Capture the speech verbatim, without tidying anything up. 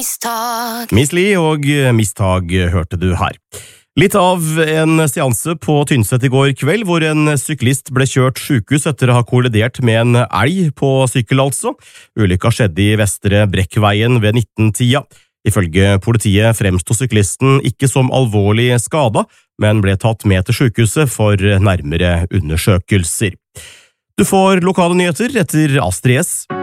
Misstag. Miss Li og Misstag hørte du her. Litt av en seanse på Tynset i går kveld, hvor en syklist ble kjørt sykehus etter å ha kollidert med en elg på sykkel altså. Ulykka skjedde i Vestre Brekkveien ved nitten-tida. Ifølge politiet fremsto syklisten ikke som alvorlig skada, men ble tatt med til sykehuset for nærmere undersøkelser. Du får lokale nyheter etter Astrid S.